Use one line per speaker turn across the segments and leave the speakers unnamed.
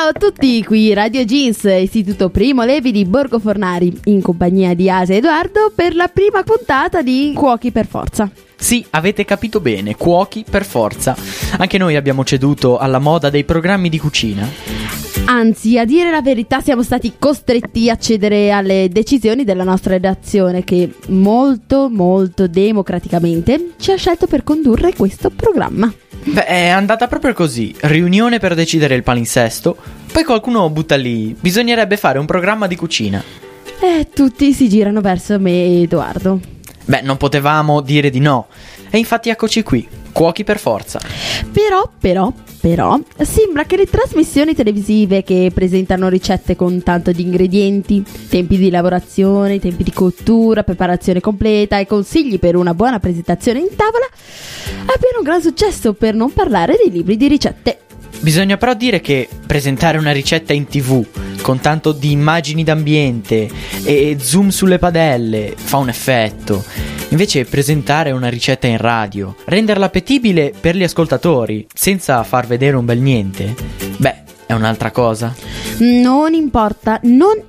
Ciao a tutti, qui Radio Jeans, Istituto Primo Levi di Borgo Fornari, in compagnia di Asia e Edoardo per la prima puntata di Cuochi per Forza.
Sì, avete capito bene, cuochi per forza. Anche noi abbiamo ceduto alla moda dei programmi di cucina.
Anzi, a dire la verità, siamo stati costretti a cedere alle decisioni della nostra redazione che molto democraticamente ci ha scelto per condurre questo programma.
Beh, è andata proprio così. Riunione per decidere il palinsesto. Poi qualcuno butta lì: bisognerebbe fare un programma di cucina.
E tutti si girano verso me e Edoardo.
Beh, non potevamo dire di no. E infatti eccoci qui, cuochi per forza.
Però, sembra che le trasmissioni televisive che presentano ricette con tanto di ingredienti, tempi di lavorazione, tempi di cottura, preparazione completa e consigli per una buona presentazione in tavola abbiano un gran successo, per non parlare dei libri di ricette.
Bisogna però dire che presentare una ricetta in TV con tanto di immagini d'ambiente e zoom sulle padelle fa un effetto. Invece presentare una ricetta in radio, renderla appetibile per gli ascoltatori senza far vedere un bel niente, beh, è un'altra cosa.
Non importa.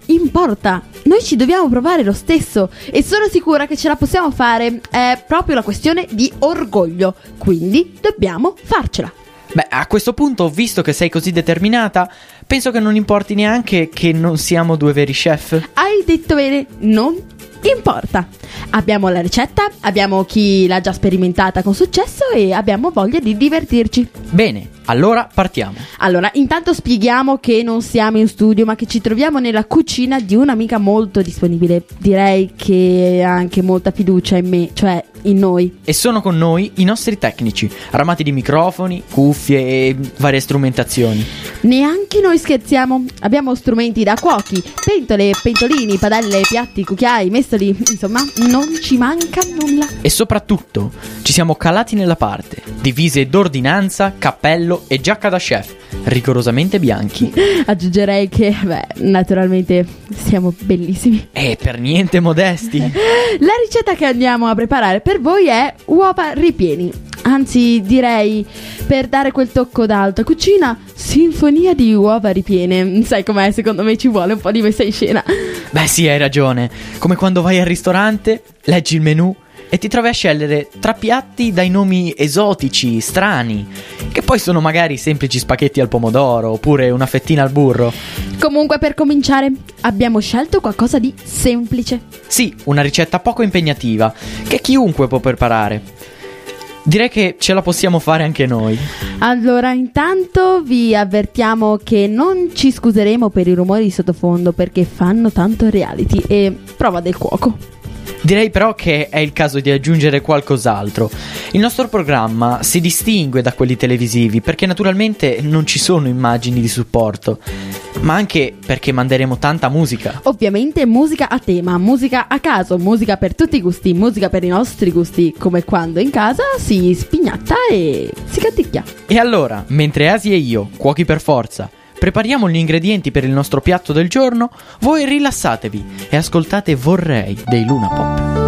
Noi ci dobbiamo provare lo stesso e sono sicura che ce la possiamo fare. È proprio la questione di orgoglio, quindi dobbiamo farcela.
Beh, a questo punto, visto che sei così determinata, penso che non importi neanche che non siamo due veri chef.
Hai detto bene, non importa. Abbiamo la ricetta, abbiamo chi l'ha già sperimentata con successo e abbiamo voglia di divertirci.
Bene, allora partiamo.
Allora, intanto spieghiamo che non siamo in studio, ma che ci troviamo nella cucina di un'amica molto disponibile. Direi che ha anche molta fiducia in me, cioè in noi.
E sono con noi i nostri tecnici, armati di microfoni, cuffie e varie strumentazioni.
Neanche noi scherziamo. Abbiamo strumenti da cuochi, pentole, pentolini, padelle, piatti, cucchiai, mestoli, insomma, non ci manca nulla.
E soprattutto ci siamo calati nella parte, divise d'ordinanza, cappello e giacca da chef, rigorosamente bianchi.
Aggiungerei che, naturalmente siamo bellissimi.
E per niente modesti.
La ricetta che andiamo a preparare per voi è uova ripieni. Anzi, direi, per dare quel tocco d'alta cucina, sinfonia di uova ripiene. Sai com'è? Secondo me ci vuole un po' di messa in scena.
Beh sì, hai ragione. Come quando vai al ristorante, leggi il menù e ti trovi a scegliere tra piatti dai nomi esotici, strani, che poi sono magari semplici spaghetti al pomodoro oppure una fettina al burro.
Comunque, per cominciare, abbiamo scelto qualcosa di semplice.
Sì, una ricetta poco impegnativa, che chiunque può preparare. Direi che ce la possiamo fare anche noi.
Allora, intanto vi avvertiamo che non ci scuseremo per i rumori di sottofondo, perché fanno tanto reality e prova del cuoco.
Direi però che è il caso di aggiungere qualcos'altro. Il nostro programma si distingue da quelli televisivi perché naturalmente non ci sono immagini di supporto, ma anche perché manderemo tanta musica.
Ovviamente musica a tema, musica a caso, musica per tutti i gusti, musica per i nostri gusti, come quando in casa si spignatta e si canticchia.
E allora, mentre Asi e io, cuochi per forza, prepariamo gli ingredienti per il nostro piatto del giorno, voi rilassatevi e ascoltate Vorrei dei Luna Pop.